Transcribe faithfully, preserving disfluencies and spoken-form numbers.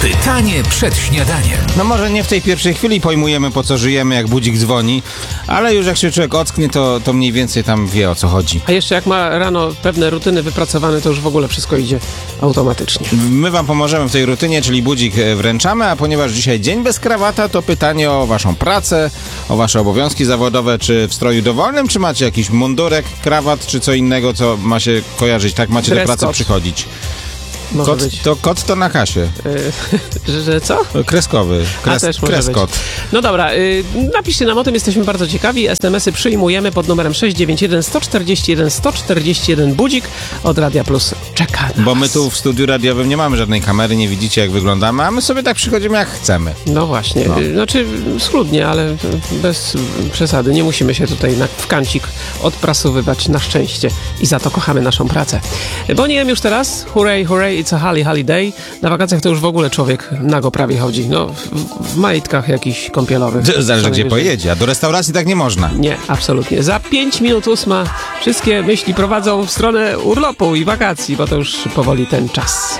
Pytanie przed śniadaniem. No może nie w tej pierwszej chwili pojmujemy, po co żyjemy, jak budzik dzwoni, ale już jak się człowiek ocknie, to, to mniej więcej tam wie, o co chodzi. A jeszcze jak ma rano pewne rutyny wypracowane, to już w ogóle wszystko idzie automatycznie. My wam pomożemy w tej rutynie, czyli budzik wręczamy, a ponieważ dzisiaj dzień bez krawata, to pytanie o waszą pracę, o wasze obowiązki zawodowe, czy w stroju dowolnym, czy macie jakiś mundurek, krawat, czy co innego, co ma się kojarzyć, tak macie Dress do pracy code. przychodzić. Może Kot być. to, kot to na kasie. Yy, że, że co? Kreskowy. Kres, A, też może kreskot. być. No dobra, yy, napiszcie nam o tym, jesteśmy bardzo ciekawi. es em esy przyjmujemy pod numerem sześć dziewięć jeden sto czterdzieści jeden sto czterdzieści jeden. Budzik od Radia Plus czeka na Bo my was. tu w studiu radiowym nie mamy żadnej kamery, nie widzicie jak wyglądamy, a my sobie tak przychodzimy jak chcemy. No właśnie, No. Yy, znaczy schludnie, ale bez przesady. Nie musimy się tutaj na, w kancik odprasowywać na szczęście i za to kochamy naszą pracę. Boniem już teraz, hooray, hooray, it's a holly, holiday. Na wakacjach to już w ogóle człowiek nago prawie chodzi, no w, w majtkach jakichś kąpielowych. Zależy Co gdzie najwyżej. pojedzie, a do restauracji tak nie można. Nie, absolutnie. Za pięć minut ósma wszystkie myśli prowadzą w stronę urlopu i wakacji, bo to już powoli ten czas.